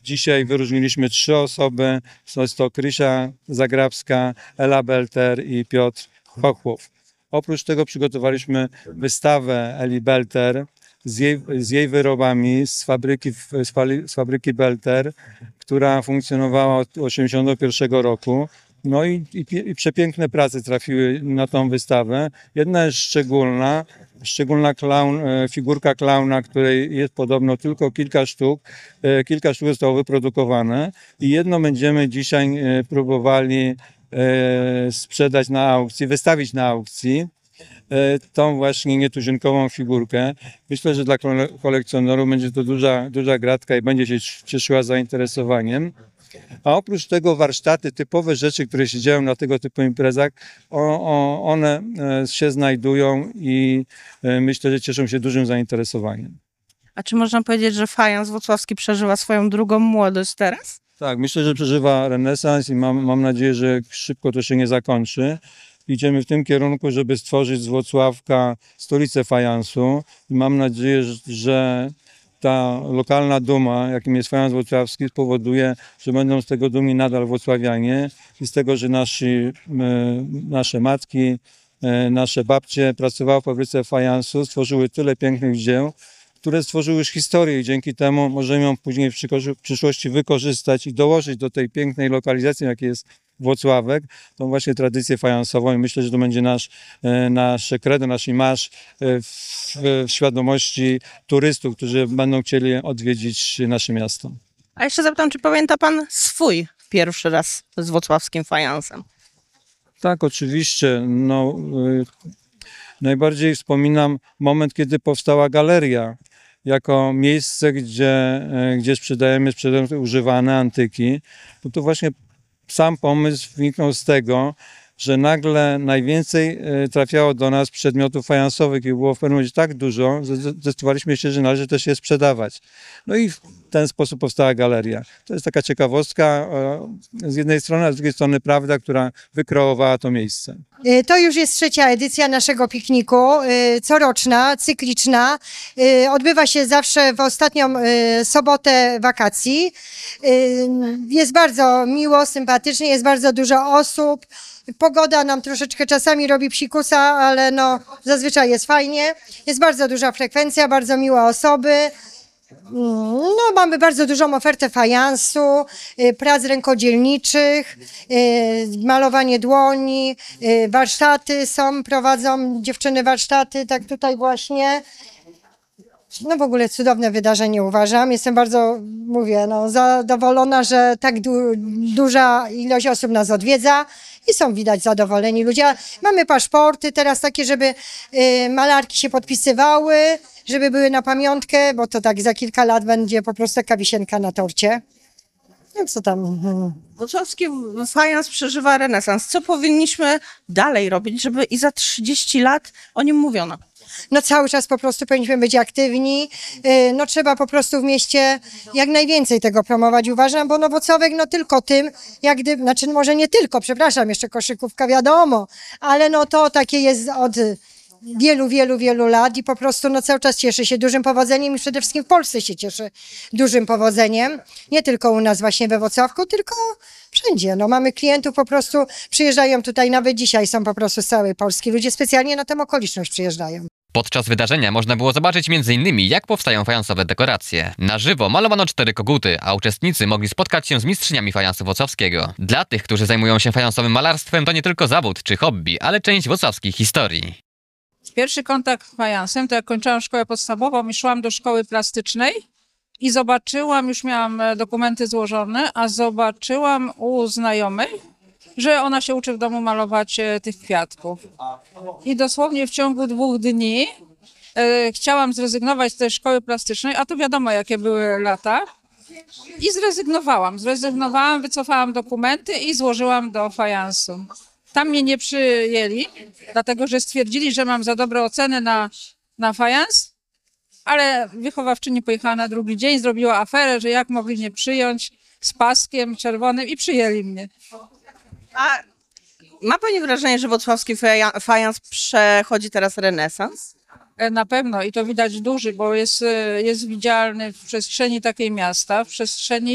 Dzisiaj wyróżniliśmy 3 osoby. Jest to Krysia Zagrabska, Ela Belter i Piotr Chochłow. Oprócz tego przygotowaliśmy wystawę Eli Belter z jej wyrobami z fabryki Belter, która funkcjonowała od 1981 roku. No i przepiękne prace trafiły na tą wystawę. Jedna jest szczególna figurka klauna, której jest podobno tylko kilka sztuk. Kilka sztuk zostało wyprodukowane i jedno będziemy dzisiaj próbowali sprzedać na aukcji, wystawić na aukcji. Tą właśnie nietuzinkową figurkę. Myślę, że dla kolekcjonerów będzie to duża gratka i będzie się cieszyła zainteresowaniem. A oprócz tego warsztaty, typowe rzeczy, które się dzieją na tego typu imprezach, one się znajdują i myślę, że cieszą się dużym zainteresowaniem. A czy można powiedzieć, że fajans włocławski przeżywa swoją drugą młodość teraz? Tak, myślę, że przeżywa renesans i mam nadzieję, że szybko to się nie zakończy. Idziemy w tym kierunku, żeby stworzyć z Włocławka stolicę fajansu i mam nadzieję, że ta lokalna duma, jakim jest fajans włocławski, spowoduje, że będą z tego dumni nadal włocławianie i z tego, że nasze matki, nasze babcie pracowały w fabryce fajansu, stworzyły tyle pięknych dzieł, które stworzyły już historię i dzięki temu możemy ją później w przyszłości wykorzystać i dołożyć do tej pięknej lokalizacji, jakiej jest Włocławek, tą właśnie tradycję fajansową i myślę, że to będzie nasze credo, nasz imaż w świadomości turystów, którzy będą chcieli odwiedzić nasze miasto. A jeszcze zapytam, czy pamięta pan swój pierwszy raz z włocławskim fajansem? Tak, oczywiście. Najbardziej wspominam moment, kiedy powstała galeria jako miejsce, gdzie sprzedajemy używane antyki. Bo to właśnie sam pomysł wyniknął z tego, że nagle najwięcej trafiało do nas przedmiotów fajansowych i było w pewnym momencie tak dużo, że zdecydowaliśmy się, że należy też je sprzedawać. No i w ten sposób powstała galeria. To jest taka ciekawostka z jednej strony, a z drugiej strony prawda, która wykreowała to miejsce. To już jest 3. edycja naszego pikniku, coroczna, cykliczna. Odbywa się zawsze w ostatnią sobotę wakacji. Jest bardzo miło, sympatycznie, jest bardzo dużo osób. Pogoda nam troszeczkę czasami robi psikusa, ale zazwyczaj jest fajnie. Jest bardzo duża frekwencja, bardzo miłe osoby. Mamy bardzo dużą ofertę fajansu, prac rękodzielniczych, malowanie dłoni, warsztaty prowadzą dziewczyny warsztaty, tak tutaj właśnie. W ogóle cudowne wydarzenie uważam. Jestem bardzo, zadowolona, że tak duża ilość osób nas odwiedza i są widać zadowoleni ludzie. Mamy paszporty teraz takie, żeby malarki się podpisywały, żeby były na pamiątkę, bo to tak za kilka lat będzie po prostu taka wisienka na torcie. No co tam? Włocławski fajans przeżywa renesans. Co powinniśmy dalej robić, żeby i za 30 lat o nim mówiono? Cały czas po prostu powinniśmy być aktywni. Trzeba po prostu w mieście jak najwięcej tego promować, uważam, bo Włocławek tylko tym, może nie tylko, przepraszam, jeszcze koszykówka wiadomo, ale to takie jest od wielu lat i po prostu cały czas cieszy się dużym powodzeniem i przede wszystkim w Polsce się cieszy dużym powodzeniem. Nie tylko u nas właśnie we Włocławku, tylko wszędzie. Mamy klientów, po prostu przyjeżdżają tutaj, nawet dzisiaj są po prostu z całej Polski. Ludzie specjalnie na tę okoliczność przyjeżdżają. Podczas wydarzenia można było zobaczyć m.in. jak powstają fajansowe dekoracje. Na żywo malowano 4 koguty, a uczestnicy mogli spotkać się z mistrzyniami fajansu włocławskiego. Dla tych, którzy zajmują się fajansowym malarstwem, to nie tylko zawód czy hobby, ale część włocławskiej historii. Pierwszy kontakt z fajansem to jak kończyłam szkołę podstawową i szłam do szkoły plastycznej i zobaczyłam, już miałam dokumenty złożone, a zobaczyłam u znajomej, że ona się uczy w domu malować tych kwiatków. I dosłownie w ciągu 2 dni chciałam zrezygnować z tej szkoły plastycznej, a to wiadomo jakie były lata. I zrezygnowałam, wycofałam dokumenty i złożyłam do fajansu. Tam mnie nie przyjęli, dlatego że stwierdzili, że mam za dobre oceny na fajans, ale wychowawczyni pojechała na drugi dzień, zrobiła aferę, że jak mogli mnie przyjąć z paskiem czerwonym i przyjęli mnie. A ma pani wrażenie, że włocławski fajans przechodzi teraz renesans? Na pewno i to widać duży, bo jest widzialny w przestrzeni takiej miasta, w przestrzeni